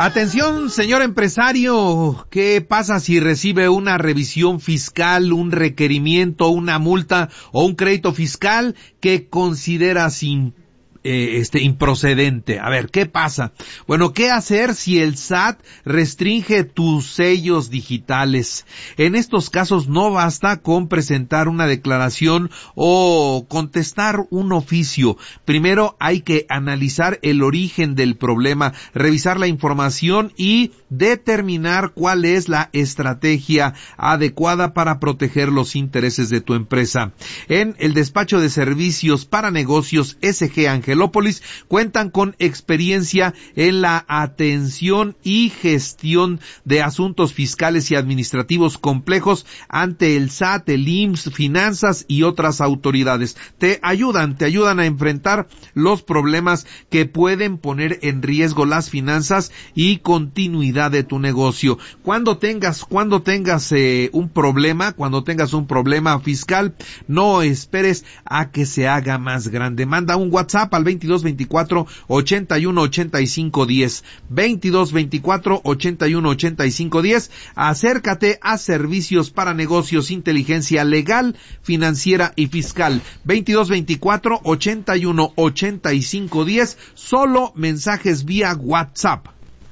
Atención, señor empresario, ¿qué pasa si recibe una revisión fiscal, un requerimiento, una multa o un crédito fiscal que considera improcedente? A ver, ¿qué pasa? Bueno, ¿qué hacer si el SAT restringe tus sellos digitales? En estos casos no basta con presentar una declaración o contestar un oficio. Primero hay que analizar el origen del problema, revisar la información y determinar cuál es la estrategia adecuada para proteger los intereses de tu empresa. En el despacho de servicios para negocios SG Angelópolis cuentan con experiencia en la atención y gestión de asuntos fiscales y administrativos complejos ante el SAT, el IMSS, finanzas y otras autoridades. Te ayudan a enfrentar los problemas que pueden poner en riesgo las finanzas y continuidad de tu negocio. Cuando tengas un problema fiscal, no esperes a que se haga más grande. Manda un WhatsApp al 2224-818510. 2224-818510. Acércate a Servicios para Negocios, Inteligencia Legal, Financiera y Fiscal. 2224-818510. Solo mensajes vía WhatsApp.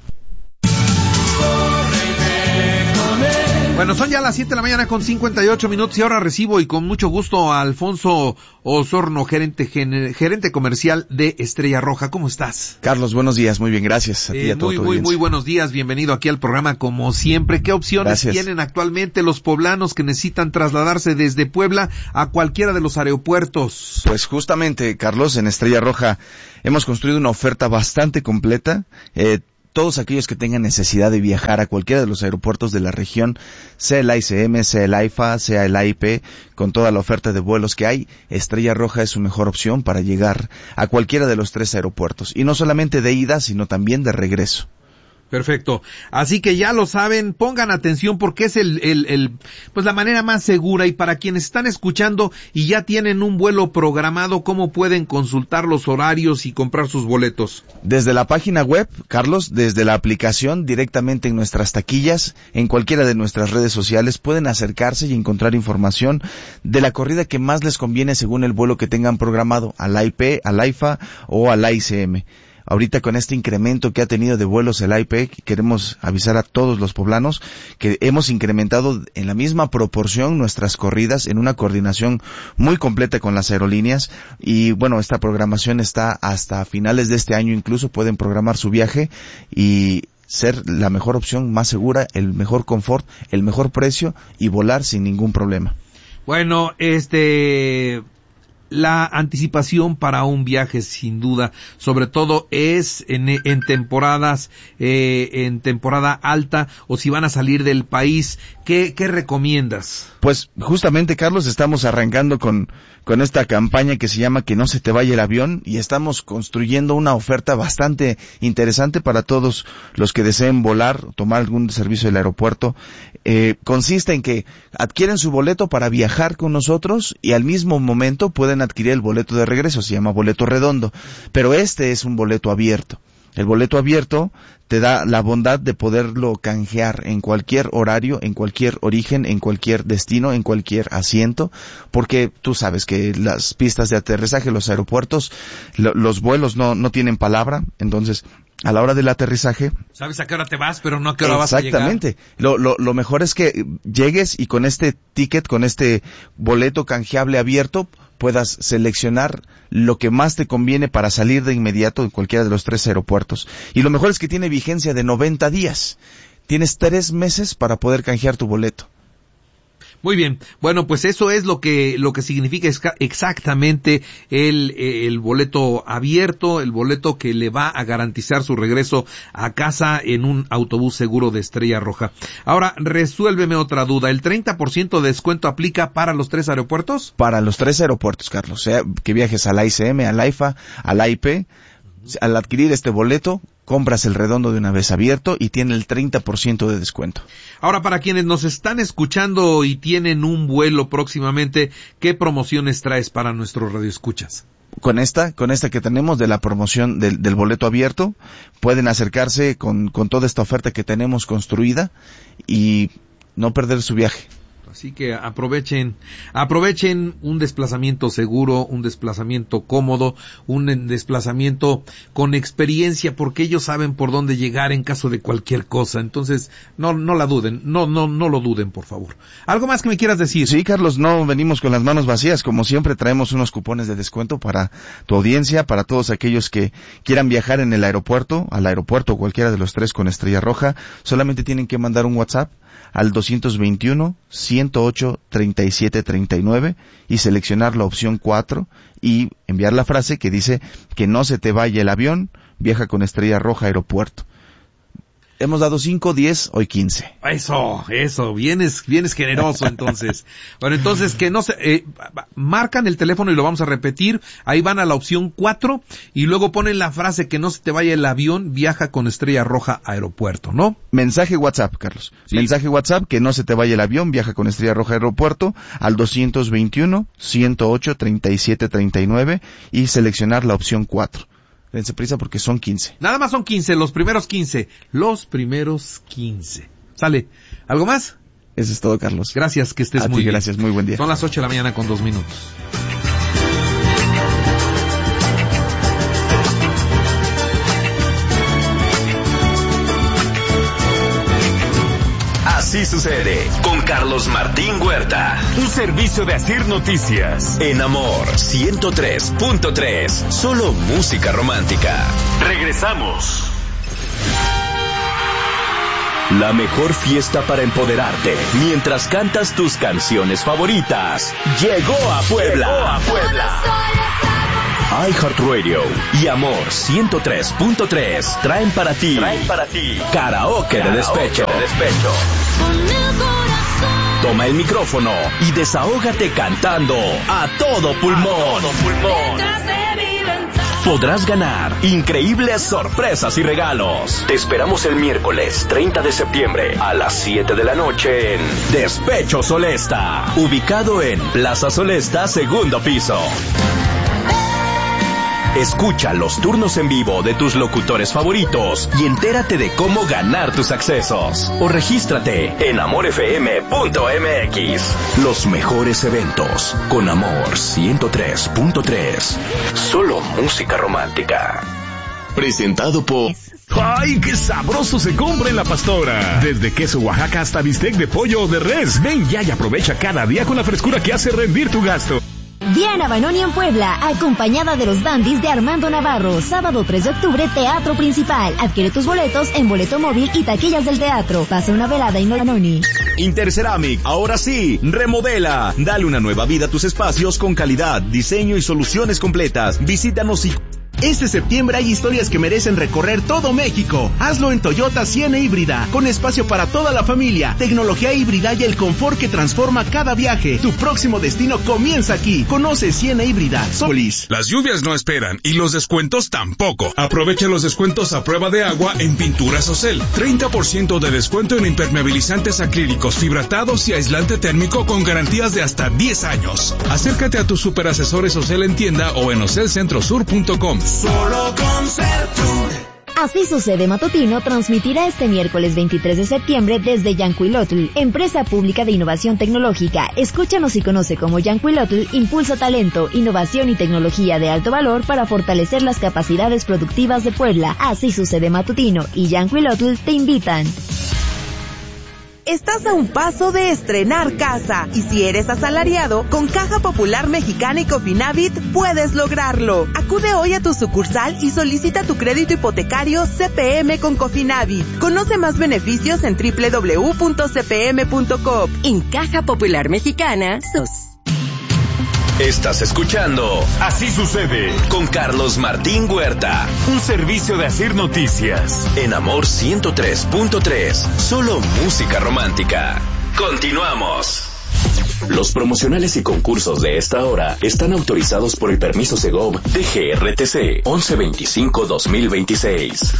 Bueno, son ya las 7 de la mañana con 58 minutos y ahora recibo y con mucho gusto a Alfonso Osorno, gerente comercial de Estrella Roja. ¿Cómo estás? Carlos, buenos días, muy bien, gracias a ti y a todo tu audiencia. Muy buenos días, bienvenido aquí al programa como siempre. ¿Qué opciones tienen actualmente los poblanos que necesitan trasladarse desde Puebla a cualquiera de los aeropuertos? Pues justamente, Carlos, en Estrella Roja hemos construido una oferta bastante completa. Todos aquellos que tengan necesidad de viajar a cualquiera de los aeropuertos de la región, sea el AICM, sea el AIFA, sea el AIP, con toda la oferta de vuelos que hay, Estrella Roja es su mejor opción para llegar a cualquiera de los 3 aeropuertos. Y no solamente de ida, sino también de regreso. Perfecto. Así que ya lo saben, pongan atención porque es pues la manera más segura. Y para quienes están escuchando y ya tienen un vuelo programado, ¿cómo pueden consultar los horarios y comprar sus boletos? Desde la página web, Carlos, desde la aplicación, directamente en nuestras taquillas, en cualquiera de nuestras redes sociales, pueden acercarse y encontrar información de la corrida que más les conviene según el vuelo que tengan programado, al AIP, al AIFA o al AICM. Ahorita con este incremento que ha tenido de vuelos el AIP, queremos avisar a todos los poblanos que hemos incrementado en la misma proporción nuestras corridas en una coordinación muy completa con las aerolíneas y bueno, esta programación está hasta finales de este año, incluso pueden programar su viaje y ser la mejor opción, más segura, el mejor confort, el mejor precio y volar sin ningún problema. Bueno, la anticipación para un viaje, sin duda, sobre todo es en temporadas, en temporada alta, o si van a salir del país. ¿Qué recomiendas? Pues justamente, Carlos, estamos arrancando con esta campaña que se llama Que no se te vaya el avión y estamos construyendo una oferta bastante interesante para todos los que deseen volar, tomar algún servicio del aeropuerto. Consiste en que adquieren su boleto para viajar con nosotros y al mismo momento pueden adquirir el boleto de regreso, se llama boleto redondo, pero este es un boleto abierto. El boleto abierto te da la bondad de poderlo canjear en cualquier horario, en cualquier origen, en cualquier destino, en cualquier asiento, porque tú sabes que las pistas de aterrizaje, los aeropuertos, los vuelos no tienen palabra, entonces a la hora del aterrizaje... Sabes a qué hora te vas, pero no a qué hora vas a llegar. Exactamente. Lo mejor es que llegues y con este ticket, con este boleto canjeable abierto, puedas seleccionar lo que más te conviene para salir de inmediato en cualquiera de los 3 aeropuertos. Y lo mejor es que tiene vigencia de 90 días. Tienes 3 meses para poder canjear tu boleto. Muy bien. Bueno, pues eso es lo que significa exactamente el boleto abierto, el boleto que le va a garantizar su regreso a casa en un autobús seguro de Estrella Roja. Ahora, resuélveme otra duda. ¿El 30% de descuento aplica para los 3 aeropuertos? Para los 3 aeropuertos, Carlos. O sea, que viajes al AICM, al AIFA, al AIP. Al adquirir este boleto, compras el redondo de una vez abierto y tiene el 30% de descuento. Ahora, para quienes nos están escuchando y tienen un vuelo próximamente, ¿qué promociones traes para nuestros radioescuchas? con esta que tenemos de la promoción del boleto abierto, pueden acercarse con toda esta oferta que tenemos construida y no perder su viaje. Así que aprovechen un desplazamiento seguro, un desplazamiento cómodo, un desplazamiento con experiencia, porque ellos saben por dónde llegar en caso de cualquier cosa. Entonces, no la duden, no lo duden, por favor. ¿Algo más que me quieras decir? Sí, Carlos, no venimos con las manos vacías. Como siempre, traemos unos cupones de descuento para tu audiencia, para todos aquellos que quieran viajar en el aeropuerto, al aeropuerto cualquiera de los 3 con Estrella Roja. Solamente tienen que mandar un WhatsApp al 221-108-3739 y seleccionar la opción 4 y enviar la frase que dice que no se te vaya el avión, viaja con Estrella Roja Aeropuerto. Hemos dado 5, 10, hoy 15. Eso, vienes generoso entonces. Bueno, entonces que no se, marcan el teléfono y lo vamos a repetir, ahí van a la opción 4 y luego ponen la frase que no se te vaya el avión, viaja con Estrella Roja Aeropuerto, ¿no? Mensaje WhatsApp, Carlos. Sí. Mensaje WhatsApp, que no se te vaya el avión, viaja con Estrella Roja Aeropuerto al 221-108-3739 y seleccionar la opción 4. Dense prisa porque son 15. Nada más son 15, los primeros 15. ¿Sale? ¿Algo más? Eso es todo, Carlos. Gracias, que estés a muy ti, bien. Gracias, muy buen día. Son las 8 de la mañana con 2 minutos. Así sucede con Carlos Martín Huerta. Un servicio de Asir Noticias. En Amor 103.3. Solo música romántica. Regresamos. La mejor fiesta para empoderarte mientras cantas tus canciones favoritas. Llegó a Puebla. iHeartRadio y Amor 103.3 traen para ti Karaoke de Despecho. Toma el micrófono y desahógate cantando a todo pulmón. Podrás ganar increíbles sorpresas y regalos. Te esperamos el miércoles 30 de septiembre a las 7 de la noche en Despecho Solesta, ubicado en Plaza Solesta, segundo piso. Escucha los turnos en vivo de tus locutores favoritos y entérate de cómo ganar tus accesos. O regístrate en amorfm.mx. Los mejores eventos con Amor 103.3. Solo música romántica. Presentado por... ¡Ay, qué sabroso se compra en La Pastora! Desde queso Oaxaca hasta bistec de pollo o de res. Ven ya y aprovecha cada día con la frescura que hace rendir tu gasto. Diana Banoni en Puebla, acompañada de los Dandys de Armando Navarro. Sábado 3 de octubre, Teatro Principal. Adquiere tus boletos en boleto móvil y taquillas del teatro. Pasa una velada en Banoni. Interceramic, ahora sí, remodela. Dale una nueva vida a tus espacios con calidad, diseño y soluciones completas. Visítanos y... Este septiembre hay historias que merecen recorrer todo México. Hazlo en Toyota Siena Híbrida, con espacio para toda la familia, tecnología híbrida y el confort que transforma cada viaje. Tu próximo destino comienza aquí. Conoce Siena Híbrida. Solís. Las lluvias no esperan y los descuentos tampoco. Aprovecha los descuentos a prueba de agua en Pinturas Ocel. 30% de descuento en impermeabilizantes acrílicos, fibratados y aislante térmico con garantías de hasta 10 años. Acércate a tus superasesores Ocel en tienda o en ocelcentrosur.com. Solo con Sertur. Así sucede matutino transmitirá este miércoles 23 de septiembre desde Yancuilotl, empresa pública de innovación tecnológica. Escúchanos y conoce cómo Yancuilotl impulsa talento, innovación y tecnología de alto valor para fortalecer las capacidades productivas de Puebla. Así sucede matutino y Yancuilotl te invitan. Estás a un paso de estrenar casa y si eres asalariado, con Caja Popular Mexicana y Cofinavit puedes lograrlo. Acude hoy a tu sucursal y solicita tu crédito hipotecario CPM con Cofinavit. Conoce más beneficios en www.cpm.com. En Caja Popular Mexicana, Estás escuchando Así sucede con Carlos Martín Huerta. un servicio de Asir Noticias. En Amor 103.3. Solo música romántica. Continuamos. Los promocionales y concursos de esta hora están autorizados por el permiso Segov DGRTC 1125-2026.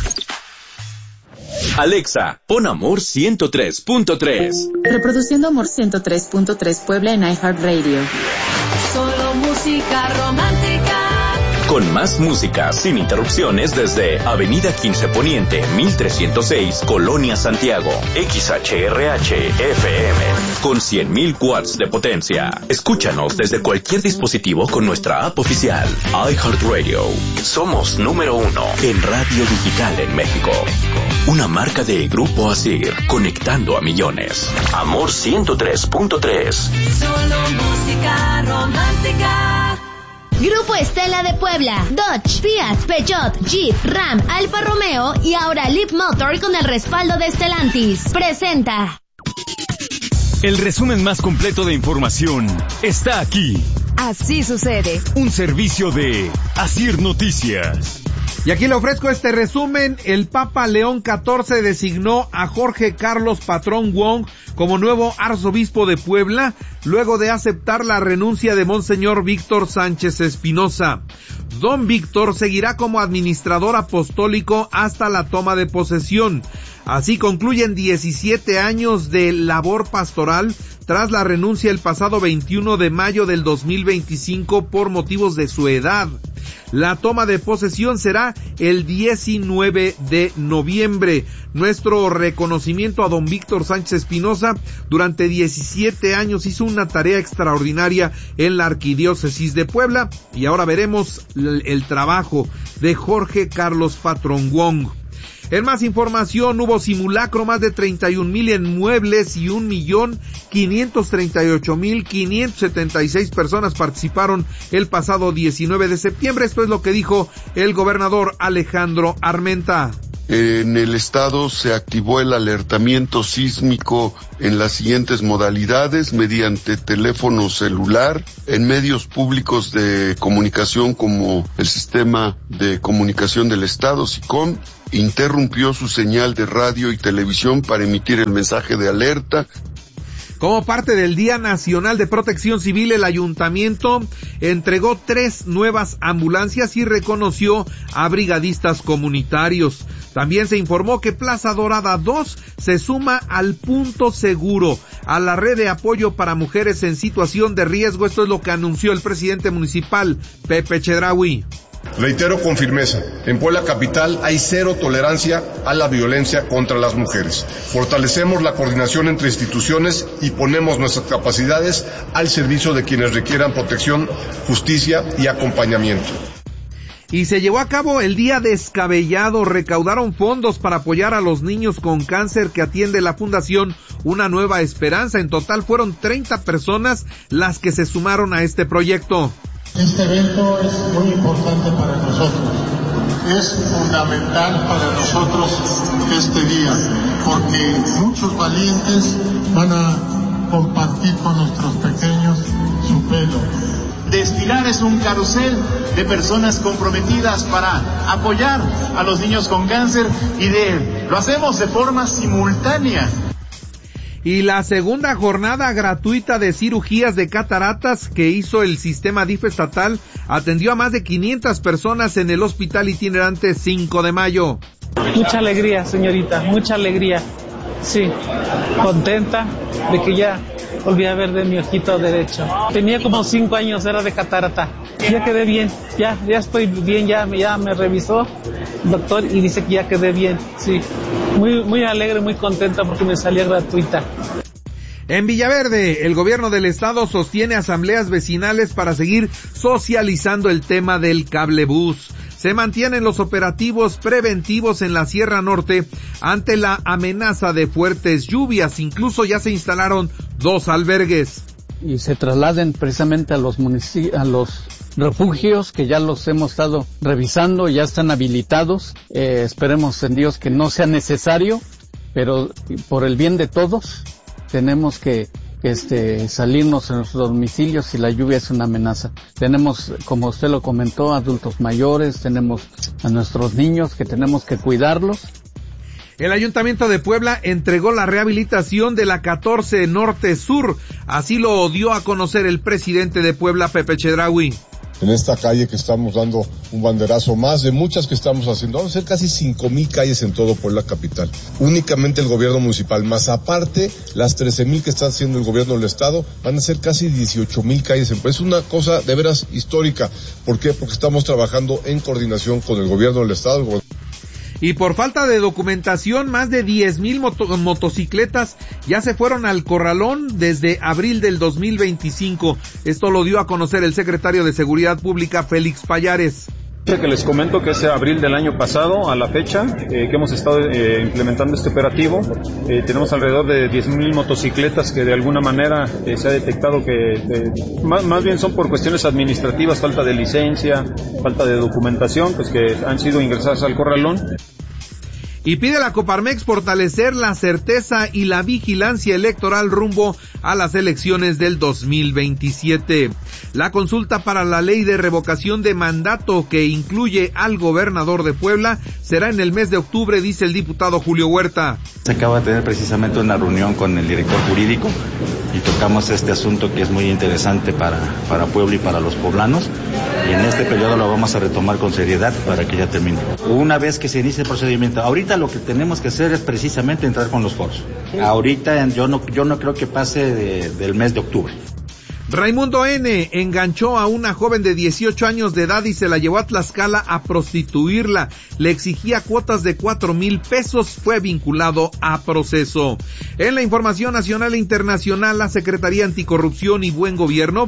Alexa, pon Amor 103.3. Reproduciendo Amor 103.3 Puebla en iHeartRadio. solo música romántica. con más música sin interrupciones desde Avenida 15 Poniente, 1306, Colonia Santiago. XHRH FM, con 100.000 watts de potencia. Escúchanos desde cualquier dispositivo con nuestra app oficial, iHeartRadio. Somos número 1 en radio digital en México. Una marca de Grupo Asir, conectando a millones. Amor 103.3. Solo música romántica. Grupo Estela de Puebla, Dodge, Fiat, Peugeot, Jeep, Ram, Alfa Romeo y ahora Leap Motor con el respaldo de Stellantis. Presenta. El resumen más completo de información está aquí. Así sucede. Un servicio de Asir Noticias. Y aquí le ofrezco este resumen. El Papa León XIV designó a Jorge Carlos Patrón Wong como nuevo arzobispo de Puebla, luego de aceptar la renuncia de Monseñor Víctor Sánchez Espinosa. Don Víctor seguirá como administrador apostólico hasta la toma de posesión. Así concluyen 17 años de labor pastoral tras la renuncia el pasado 21 de mayo del 2025 por motivos de su edad. La toma de posesión será el 19 de noviembre. Nuestro reconocimiento a don Víctor Sánchez Espinosa. Durante 17 años hizo una tarea extraordinaria en la Arquidiócesis de Puebla, y ahora veremos el trabajo de Jorge Carlos Patrón Wong. En más información, hubo simulacro, más de 31,000 inmuebles y 1,538,576 personas participaron el pasado 19 de septiembre. Esto es lo que dijo el gobernador Alejandro Armenta. En el estado se activó el alertamiento sísmico en las siguientes modalidades: mediante teléfono celular, en medios públicos de comunicación como el Sistema de Comunicación del Estado, SICOM, interrumpió su señal de radio y televisión para emitir el mensaje de alerta. Como parte del Día Nacional de Protección Civil, el Ayuntamiento entregó 3 nuevas ambulancias y reconoció a brigadistas comunitarios. También se informó que Plaza Dorada 2 se suma al Punto Seguro, a la red de apoyo para mujeres en situación de riesgo. Esto es lo que anunció el presidente municipal, Pepe Chedraui. Reitero con firmeza, en Puebla Capital hay 0 tolerancia a la violencia contra las mujeres. Fortalecemos la coordinación entre instituciones y ponemos nuestras capacidades al servicio de quienes requieran protección, justicia y acompañamiento. Y se llevó a cabo el Día Descabellado. Recaudaron fondos para apoyar a los niños con cáncer que atiende la Fundación Una Nueva Esperanza. En total fueron 30 personas las que se sumaron a este proyecto. Este evento es muy importante para nosotros, es fundamental para nosotros este día, porque muchos valientes van a compartir con nuestros pequeños su pelo. Desfilar es un carrusel de personas comprometidas para apoyar a los niños con cáncer y lo hacemos de forma simultánea. Y la segunda jornada gratuita de cirugías de cataratas que hizo el sistema DIF estatal atendió a más de 500 personas en el Hospital Itinerante 5 de Mayo. Mucha alegría, señorita, mucha alegría. Sí, contenta de que ya volví a ver de mi ojito derecho. Tenía como 5 años, era de catarata. Ya quedé bien, ya estoy bien, ya me revisó el doctor y dice que ya quedé bien. Sí, muy alegre, muy contenta porque me salía gratuita. En Villaverde, el gobierno del estado sostiene asambleas vecinales para seguir socializando el tema del cablebús. Se mantienen los operativos preventivos en la Sierra Norte ante la amenaza de fuertes lluvias. Incluso ya se instalaron 2 albergues. Y se trasladen precisamente a los refugios que ya los hemos estado revisando, ya están habilitados. Esperemos en Dios que no sea necesario, pero por el bien de todos tenemos que salirnos en nuestros domicilios si la lluvia es una amenaza. Tenemos, como usted lo comentó, adultos mayores, tenemos a nuestros niños que tenemos que cuidarlos. El Ayuntamiento de Puebla entregó la rehabilitación de la 14 Norte Sur. Así lo dio a conocer el presidente de Puebla, Pepe Chedraui. en esta calle que estamos dando un banderazo más de muchas que estamos haciendo. Vamos a hacer casi 5,000 calles en todo Puebla capital. Únicamente el gobierno municipal, más aparte las 13,000 que está haciendo el gobierno del estado, van a ser casi 18,000 calles. Es una cosa de veras histórica. ¿Por qué? Porque estamos trabajando en coordinación con el gobierno del estado. Y por falta de documentación, más de 10,000 motocicletas ya se fueron al corralón desde abril del 2025. Esto lo dio a conocer el secretario de Seguridad Pública, Félix Pallares. Que les comento que es abril del año pasado a la fecha que hemos estado implementando este operativo. Tenemos alrededor de 10,000 motocicletas que de alguna manera se ha detectado que más bien son por cuestiones administrativas, falta de licencia, falta de documentación, pues que han sido ingresadas al corralón. Y pide a la Coparmex fortalecer la certeza y la vigilancia electoral rumbo a las elecciones del 2027. La consulta para la ley de revocación de mandato que incluye al gobernador de Puebla será en el mes de octubre, dice el diputado Julio Huerta. Se acaba de tener precisamente una reunión con el director jurídico y tocamos este asunto que es muy interesante para Puebla y para los poblanos, y en este periodo lo vamos a retomar con seriedad para que ya termine. Una vez que se inicie el procedimiento, ahorita lo que tenemos que hacer es precisamente entrar con los foros. Ahorita yo no creo que pase del mes de octubre. Raimundo N. enganchó a una joven de 18 años de edad y se la llevó a Tlaxcala a prostituirla. Le exigía cuotas de 4,000 pesos. Fue vinculado a proceso. En la información nacional e internacional, la Secretaría Anticorrupción y Buen Gobierno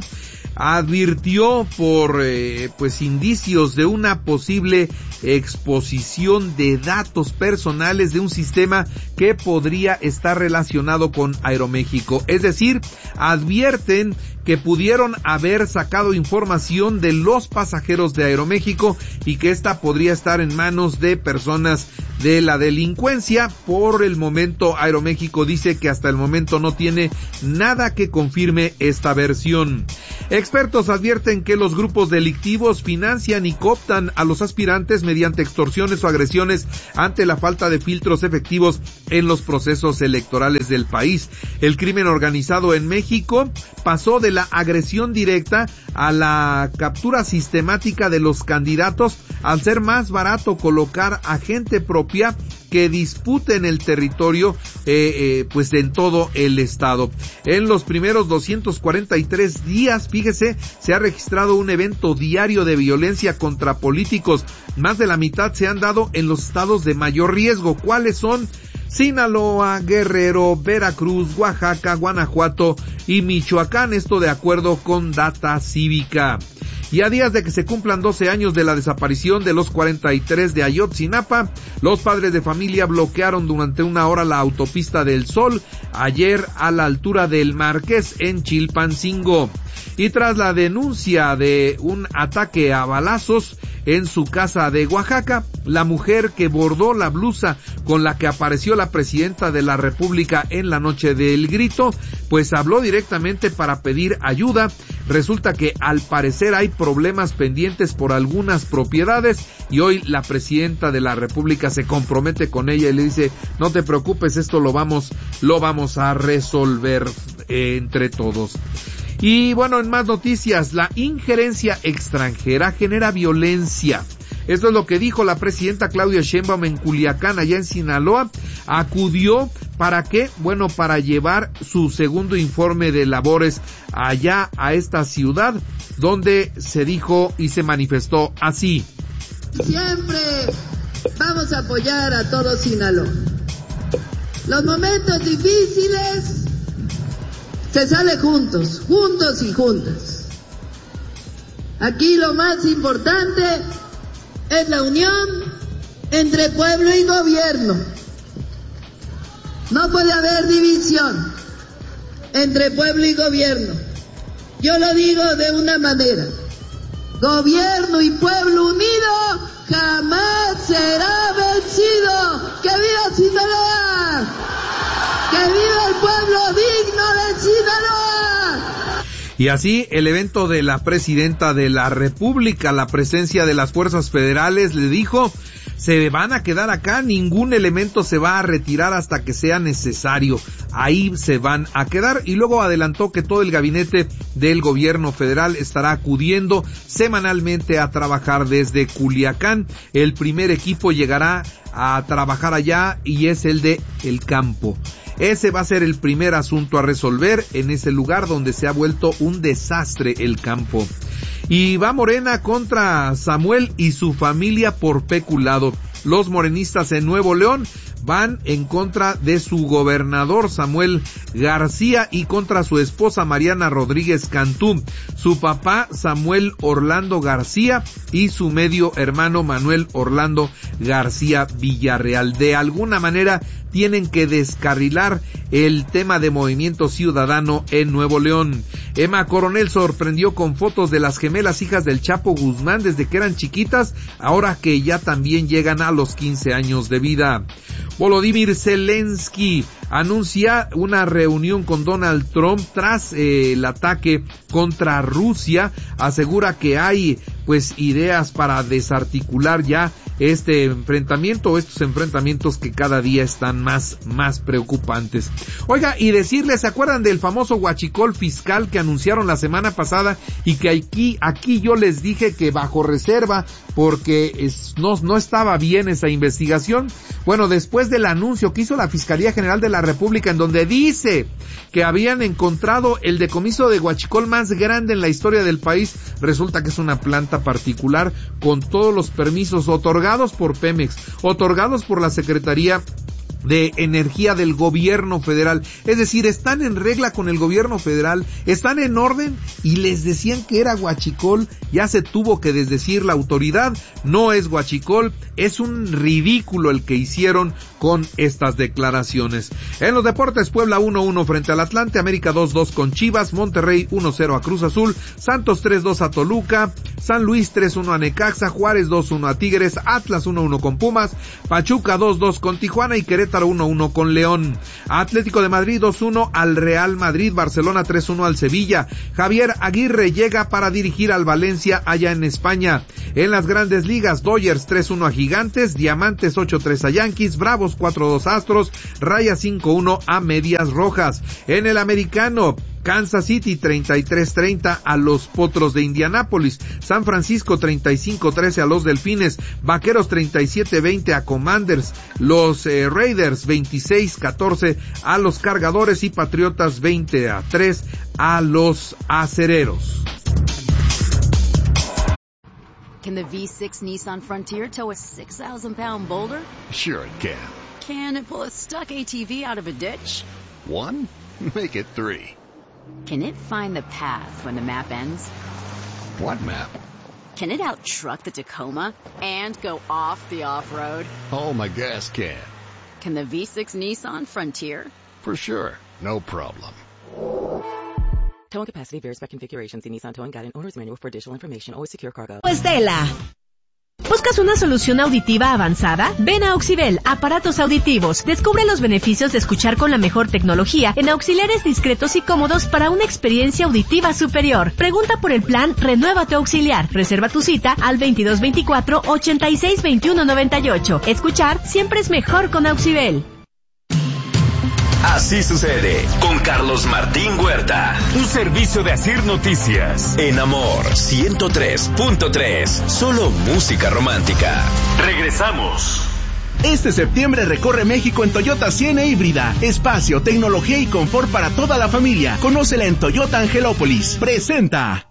advirtió por indicios de una posible exposición de datos personales de un sistema que podría estar relacionado con Aeroméxico. Es decir, advierten que pudieron haber sacado información de los pasajeros de Aeroméxico y que esta podría estar en manos de personas de la delincuencia. Por el momento, Aeroméxico dice que hasta el momento no tiene nada que confirme esta versión. Expertos advierten que los grupos delictivos financian y cooptan a los aspirantes mediante extorsiones o agresiones ante la falta de filtros efectivos en los procesos electorales del país. El crimen organizado en México pasó de la agresión directa a la captura sistemática de los candidatos al ser más barato colocar a gente propia que disputen el territorio en todo el estado. En los primeros 243 días, fíjese, se ha registrado un evento diario de violencia contra políticos. Más de la mitad se han dado en los estados de mayor riesgo. ¿Cuáles son? Sinaloa, Guerrero, Veracruz, Oaxaca, Guanajuato y Michoacán, esto de acuerdo con Data Cívica. Y a días de que se cumplan 12 años de la desaparición de los 43 de Ayotzinapa, los padres de familia bloquearon durante una hora la autopista del Sol, ayer a la altura del Marqués en Chilpancingo. Y tras la denuncia de un ataque a balazos en su casa de Oaxaca, la mujer que bordó la blusa con la que apareció la presidenta de la República en la noche del grito, pues habló directamente para pedir ayuda. Resulta que al parecer hay problemas pendientes por algunas propiedades y hoy la presidenta de la República se compromete con ella y le dice: no te preocupes, esto lo vamos a resolver entre todos. Y bueno, en más noticias, la injerencia extranjera genera violencia. Esto es lo que dijo la presidenta Claudia Sheinbaum en Culiacán, allá en Sinaloa. Acudió ¿para qué? Bueno, para llevar su segundo informe de labores allá a esta ciudad, donde se dijo y se manifestó así. Siempre vamos a apoyar a todo Sinaloa. Los momentos difíciles se sale juntos y juntas. Aquí lo más importante es la unión entre pueblo y gobierno. No puede haber división entre pueblo y gobierno. Yo lo digo de una manera: gobierno y pueblo unido jamás será vencido. ¡Que viva Sinaloa! ¡Que viva el pueblo digno de Sinaloa! Y así, el evento de la presidenta de la República, la presencia de las fuerzas federales, le dijo: se van a quedar acá, ningún elemento se va a retirar hasta que sea necesario, ahí se van a quedar. Y luego adelantó que todo el gabinete del gobierno federal estará acudiendo semanalmente a trabajar desde Culiacán. El primer equipo llegará a trabajar allá y es el de El Campo. Ese va a ser el primer asunto a resolver en ese lugar donde se ha vuelto un desastre El Campo. Y va Morena contra Samuel y su familia por peculado. Los morenistas en Nuevo León van en contra de su gobernador Samuel García y contra su esposa Mariana Rodríguez Cantú, su papá Samuel Orlando García y su medio hermano Manuel Orlando García Villarreal. De alguna manera tienen que descarrilar el tema de Movimiento Ciudadano en Nuevo León. Emma Coronel sorprendió con fotos de las gemelas hijas del Chapo Guzmán desde que eran chiquitas, ahora que ya también llegan a los 15 años de vida. Volodymyr Zelensky anuncia una reunión con Donald Trump tras el ataque contra Rusia. Asegura que hay ideas para desarticular ya este enfrentamiento, estos enfrentamientos que cada día están más preocupantes. Oiga, y decirles, ¿se acuerdan del famoso huachicol fiscal que anunciaron la semana pasada y que aquí yo les dije que bajo reserva porque no estaba bien esa investigación? Bueno, después del anuncio que hizo la Fiscalía General de la República, en donde dice que habían encontrado el decomiso de huachicol más grande en la historia del país, resulta que es una planta particular con todos los permisos otorgados por Pemex, otorgados por la Secretaría de Energía del gobierno federal. Es decir, están en regla con el gobierno federal, están en orden, y les decían que era huachicol. Ya se tuvo que desdecir la autoridad, no es huachicol, es un ridículo el que hicieron con estas declaraciones. En los deportes, Puebla 1-1 frente al Atlante, América 2-2 con Chivas, Monterrey 1-0 a Cruz Azul, Santos 3-2 a Toluca, San Luis 3-1 a Necaxa, Juárez 2-1 a Tigres, Atlas 1-1 con Pumas, Pachuca 2-2 con Tijuana y Querétaro 1-1 con León. Atlético de Madrid 2-1 al Real Madrid, Barcelona 3-1 al Sevilla. Javier Aguirre llega para dirigir al Valencia allá en España. En las Grandes Ligas, Dodgers 3-1 a Gigantes, Diamantes 8-3 a Yankees, Bravos 4-2 a Astros, Rayas 5-1 a Medias Rojas. En el americano, Kansas City 33-30 a los Potros de Indianápolis, San Francisco 35-13 a los Delfines, Vaqueros 37-20 a Commanders, los Raiders 26-14 a los Cargadores y Patriotas 20-3 a los Acereros. Can the V6 Nissan Frontier tow a 6,000-pound boulder? Sure it can. Can it pull a stuck ATV out of a ditch? 1? Make it 3. Can it find the path when the map ends? What map? Can it out-truck the Tacoma and go off the off-road? Oh, my gas can. Can the V6 Nissan Frontier? For sure. No problem. Towing capacity varies by configuration. See Nissan Towing Guide and Owner's Manual for additional information. Always secure cargo. Estela. ¿Buscas una solución auditiva avanzada? Ven a Auxibel, aparatos auditivos. Descubre los beneficios de escuchar con la mejor tecnología en auxiliares discretos y cómodos para una experiencia auditiva superior. Pregunta por el plan Renueva tu Auxiliar. Reserva tu cita al 2224-862198. Escuchar siempre es mejor con Auxibel. Así sucede con Carlos Martín Huerta. Un servicio de Asir Noticias. En Amor 103.3. Solo música romántica. Regresamos. Este septiembre recorre México en Toyota Siena híbrida. Espacio, tecnología y confort para toda la familia. Conócela en Toyota Angelópolis. Presenta.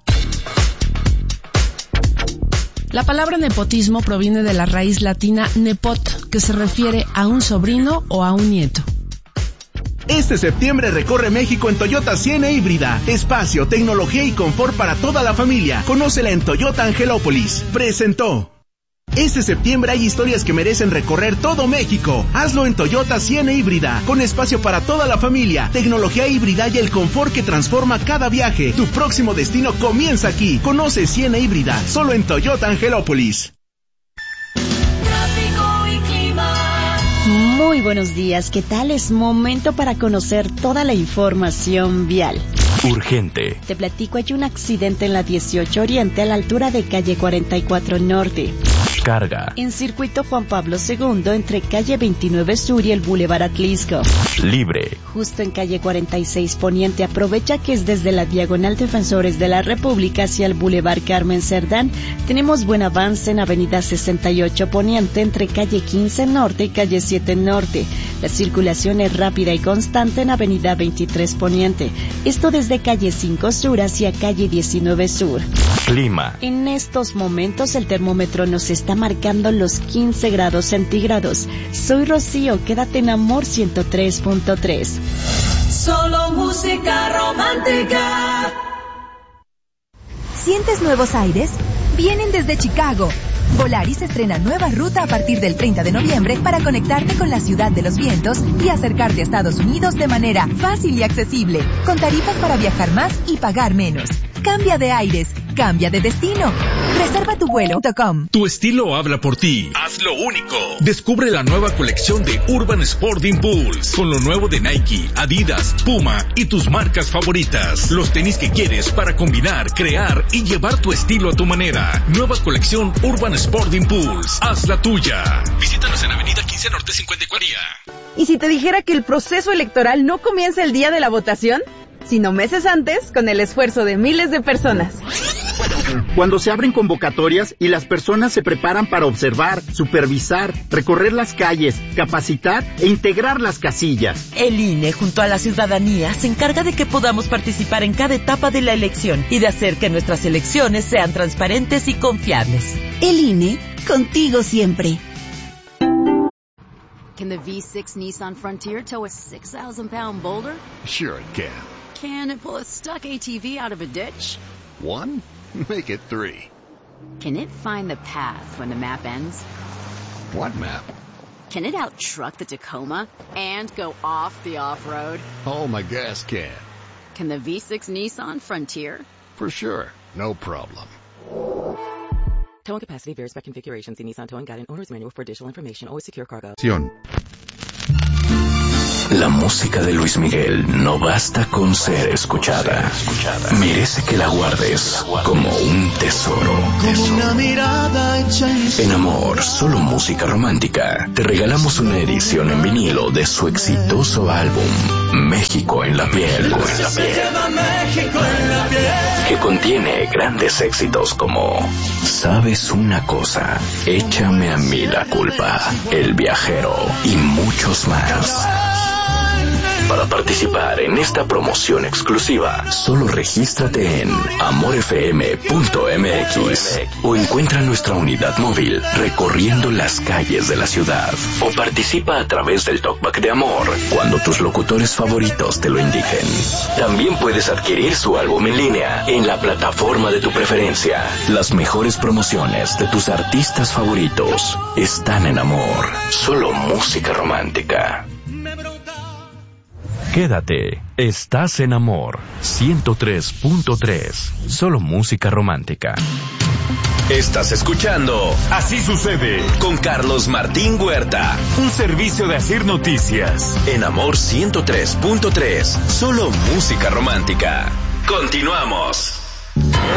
La palabra nepotismo proviene de la raíz latina nepot, que se refiere a un sobrino o a un nieto. Este septiembre recorre México en Toyota Siena híbrida. Espacio, tecnología y confort para toda la familia. Conócela en Toyota Angelópolis. Presentó. Este septiembre hay historias que merecen recorrer todo México. Hazlo en Toyota Siena híbrida, con espacio para toda la familia, tecnología híbrida y el confort que transforma cada viaje. Tu próximo destino comienza aquí. Conoce Siena híbrida, solo en Toyota Angelópolis. Muy buenos días, ¿qué tal? Es momento para conocer toda la información vial. Urgente. Te platico, hay un accidente en la 18 Oriente a la altura de calle 44 Norte. Carga. En Circuito Juan Pablo II, entre calle 29 Sur y el Boulevard Atlisco. Libre. Justo en calle 46 Poniente, aprovecha que es desde la Diagonal Defensores de la República hacia el Boulevard Carmen Cerdán. Tenemos buen avance en avenida 68 Poniente, entre calle 15 Norte y calle 7 Norte. La circulación es rápida y constante en avenida 23 Poniente. Esto desde calle 5 Sur hacia calle 19 Sur. Clima. En estos momentos el termómetro nos está marcando los 15 grados centígrados. Soy Rocío, quédate en Amor 103.3. Solo música romántica. ¿Sientes nuevos aires? Vienen desde Chicago. Volaris estrena nueva ruta a partir del 30 de noviembre para conectarte con la ciudad de los vientos y acercarte a Estados Unidos de manera fácil y accesible, con tarifas para viajar más y pagar menos. Cambia de aires, cambia de destino. Reserva tu vuelo.com. Tu estilo habla por ti. Hazlo único. Descubre la nueva colección de Urban Sport Impulse, con lo nuevo de Nike, Adidas, Puma y tus marcas favoritas. Los tenis que quieres para combinar, crear y llevar tu estilo a tu manera. Nueva colección Urban Sport Impulse. Haz la tuya. Visítanos en Avenida 15 Norte 54. ¿Y si te dijera que el proceso electoral no comienza el día de la votación, sino meses antes, con el esfuerzo de miles de personas? Cuando se abren convocatorias y las personas se preparan para observar, supervisar, recorrer las calles, capacitar e integrar las casillas. El INE, junto a la ciudadanía, se encarga de que podamos participar en cada etapa de la elección y de hacer que nuestras elecciones sean transparentes y confiables. El INE, contigo siempre. Can the V6 Nissan Frontier tow a 6,000-pound boulder? Sure it can. Can it pull a stuck ATV out of a ditch? 1? Make it 3. Can it find the path when the map ends? What map? Can it out-truck the Tacoma and go off the off-road? Oh, my gas can. Can the V6 Nissan Frontier? For sure. No problem. Towing capacity varies by configuration. See Nissan Towing Guide and Owner's Manual for additional information. Always secure cargo. La música de Luis Miguel no basta con ser escuchada. Merece que la guardes como un tesoro. En Amor, solo música romántica, te regalamos una edición en vinilo de su exitoso álbum México en la piel, que contiene grandes éxitos como Sabes una cosa, Échame a mí la culpa, El viajero y muchos más. Para participar en esta promoción exclusiva, solo regístrate en amorfm.mx o encuentra nuestra unidad móvil recorriendo las calles de la ciudad, o participa a través del Talkback de Amor cuando tus locutores favoritos te lo indiquen. También puedes adquirir su álbum en línea en la plataforma de tu preferencia. Las mejores promociones de tus artistas favoritos están en Amor, solo música romántica. Quédate, estás en Amor 103.3, solo música romántica. Estás escuchando Así sucede con Carlos Martín Huerta, un servicio de Asir Noticias. En Amor 103.3, solo música romántica. Continuamos.